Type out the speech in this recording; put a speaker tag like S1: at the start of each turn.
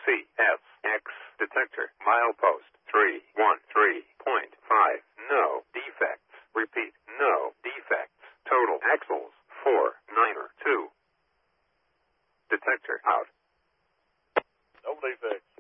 S1: CSX detector. Milepost 313.5. No defects. Repeat, no defects. Total axles 492. Detector out.
S2: No defects.